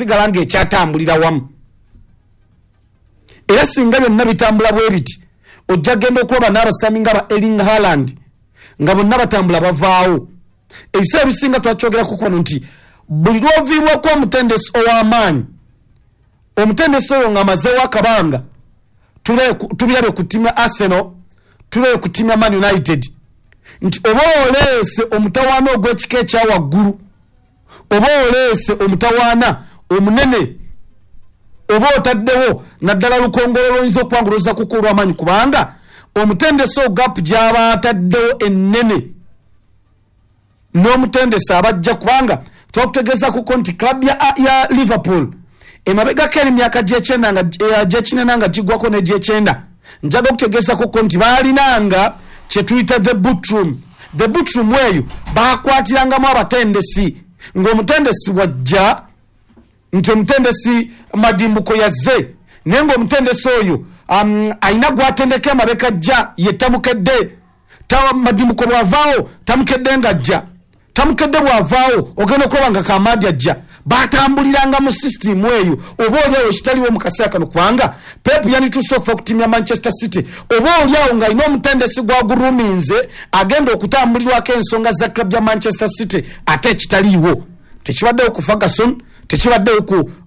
kusigala ng'ekyatambulira wamu. Era singa byonna bitambula bwe biti ojja genda okulaba n'abasambi nga ba Erling Haaland nga bonna batambula bavaawo. Ebiseera bisinga twakyogerako kuno nti buli lw'oviibwako omutendesi ow'amaanyi, omutendesi oyo ng'amazeewo akabanga, tubirabe ku ttiimu ya Arsenal, tulabe ku ttiimu ya Man United, nti oba oleese omutawaana ogw'ekika ekya waggulu, oba oleese omutawaana omunene, oba otaddewo naddala lukongolo lwoyinza okuwanguluza kuko olw'amaanyi, kubanga omutendesi ogapu gy'aba ataddewo ennene n'omutendesi abajja, kubanga twakutegeeza kuko nti club ya Liverpool emabegako eri myaka gy'ekinena nga giggwako n'egy'ekyenda, njaga okutegeeza kuko nti baalinanga kye tuyita the bootroom. The bootroom eyo bakwatirangamu abatendesi, ng'omutendesi wajja nti omutendesi Madimbuko yazze, naye ng'omutendesi oyo ayina gwatendeka emabeka jja ye tamukedde. Madimbuko bw'avaawo tamukedde nga jja, tamukedde bw'avaawo ogenda okulaba nga Kamadi ajja. Batambuliranga mu system eyo, oba oliawo ekitaliwo mu kaseera kano, kubanga Pep yanituuse okufa ku ttiimu ya Manchester City. Oba oliawo ng'alina omutendesi gwaguruminze agenda okutambulirwako ensonga za club ya Manchester City ate ekitaliiwo. Tekibaddewo ku Ferguson, tekibaddewo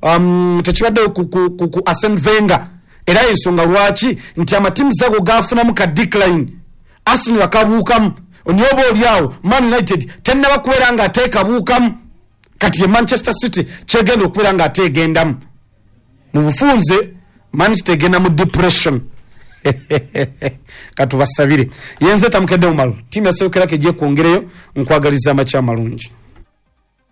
ku Arsene Wenger. Era ensonga lwaki nti amatiimu zago gafunamu ka decline, Arsenal yakabuukamu, onyoba oliawo Man United tennaba kubeera nga ateekabuukamu, kati ye Manchester City kyegenda okubeera nga ateegendamu. Mu bufunze Man City egenda mu depression. Katubasabire yenze tamukedde mu malo, ttiimu yaserukerako ejye kwongereyo, nkwagaliza amakya amalungi.